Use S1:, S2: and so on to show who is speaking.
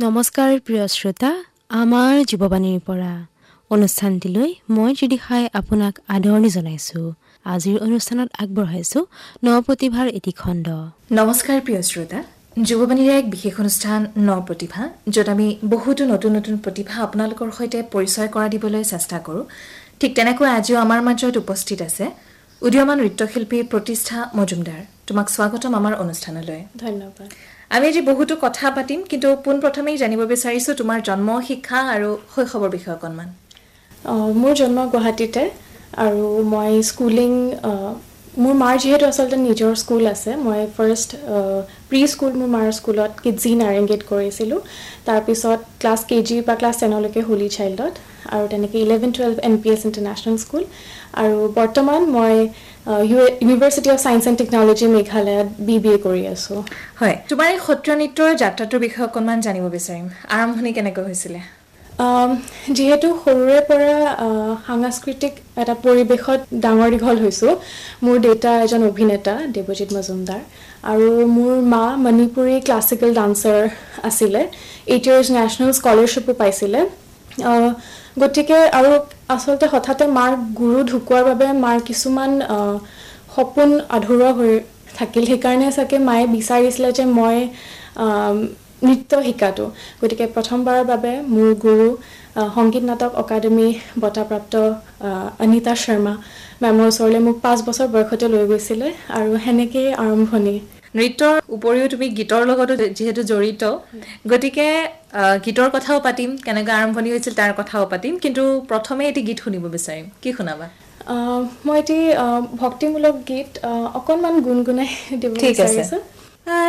S1: নমস্কাৰ প্ৰিয় শ্ৰোতা, আমাৰ জীৱবাণীৰ পৰা অনুষ্ঠানটিলৈ মই ত্ৰিদিশাই আপোনাক আদৰণি জনাইছোঁ। আজিৰ অনুষ্ঠানত আগবঢ়াইছোঁ নৱপ্ৰতিভাৰ এটি খণ্ড।
S2: নমস্কাৰ প্ৰিয় শ্ৰোতা, যুৱবাণীৰ এক বিশেষ অনুষ্ঠান নৱপ্ৰতিভা, য'ত আমি বহুতো নতুন নতুন প্ৰতিভা আপোনালোকৰ সৈতে পৰিচয় কৰা দিবলৈ চেষ্টা কৰোঁ। ঠিক তেনেকৈ আজিও আমাৰ মাজত উপস্থিত আছে উদীয়মান নৃত্যশিল্পী প্ৰতিষ্ঠা মজুমদাৰ। তোমাক স্বাগতম আমাৰ অনুষ্ঠানলৈ।
S3: ধন্যবাদ।
S2: আমি আজি বহুতো কথা পাতিম, কিন্তু পোনপ্ৰথমেই জানিব বিচাৰিছোঁ তোমাৰ জন্ম, শিক্ষা আৰু শৈশৱৰ বিষয়ে অকণমান।
S3: মোৰ জন্ম গুৱাহাটীতে আৰু মই স্কুলিং মোৰ মাৰ যিহেতু আচলতে নিজৰ স্কুল আছে, মই ফাৰ্ষ্ট প্ৰি স্কুল মোৰ মাৰ স্কুলত কিডজি নাৰেংগীত কৰিছিলোঁ। তাৰপিছত ক্লাছ KG বা ক্লাছ 10লৈকে হোলী চাইল্ডত, আৰু তেনেকৈ 11-12 NPS ইণ্টাৰনেশ্যনেল স্কুল, আৰু বৰ্তমান মই university of science and technology মেঘালয়ত BBA কৰি আছোঁ।
S2: হয়, তোমাৰ এই সত্ৰীয়া নৃত্যৰ যাত্ৰাটোৰ বিষয়ে অকণমান জানিব বিচাৰিম। আৰম্ভণি কেনেকৈ হৈছিলে?
S3: যিহেতু সৰুৰে পৰা সাংস্কৃতিক এটা পৰিৱেশত ডাঙৰ দীঘল হৈছোঁ। মোৰ দেউতা এজন অভিনেতা দেৱজিৎ মজুমদাৰ, আৰু মোৰ মা মণিপুৰী ক্লাছিকেল ডান্সাৰ আছিলে। 8 years নেশ্যনেল স্কলাৰশ্বিপো পাইছিলে। গতিকে আৰু আচলতে হঠাতে মাৰ গুৰু ঢুকোৱাৰ বাবে মাৰ কিছুমান সপোন আধৰুৱা হৈ থাকিল। সেইকাৰণে চাগে মায়ে বিচাৰিছিলে যে মই নৃত্য শিকাটো। গতিকে প্ৰথমবাৰৰ বাবে মোৰ গুৰু সংগীত নাটক অকাডেমি বঁটাপ্ৰাপ্ত অনিতা শৰ্মা মেমৰ ওচৰলৈ মোক 5 বছৰ বয়সতে লৈ গৈছিলে, আৰু সেনেকেই আৰম্ভণি।
S2: নৃত্যৰ উপৰিও তুমি গীতৰ লগতো যিহেতু জড়িত, গতিকে গীতৰ কথাও পাতিম, কেনেকৈ আৰম্ভণি হৈছিল তাৰ কথাও পাতিম, কিন্তু প্ৰথমে এটি গীত শুনিব বিচাৰিম। কি শুনাবা?
S3: মই এটি ভক্তিমূলক গীত অকণমান গুণগুণাই দিব বিচাৰিছোঁ।